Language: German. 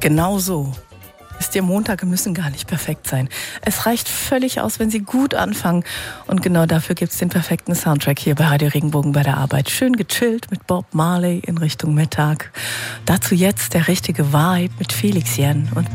Genau so. Wisst ihr, Montage müssen gar nicht perfekt sein. Es reicht völlig aus, wenn sie gut anfangen. Und genau dafür gibt's den perfekten Soundtrack hier bei Radio Regenbogen bei der Arbeit. Schön gechillt mit Bob Marley in Richtung Mittag. Dazu jetzt der richtige Vibe mit Felix Jen und